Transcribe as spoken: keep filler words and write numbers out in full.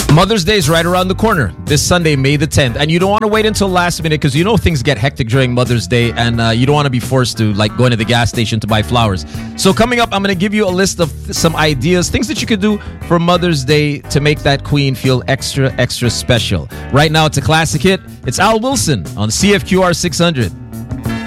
Mother's Day is right around the corner this Sunday, May the tenth. And you don't want to wait until last minute because you know things get hectic during Mother's Day and uh, you don't want to be forced to like go into the gas station to buy flowers. So coming up, I'm going to give you a list of some ideas, things that you could do for Mother's Day to make that queen feel extra, extra special. Right now, it's a classic hit. It's Al Wilson on C F Q R six hundred.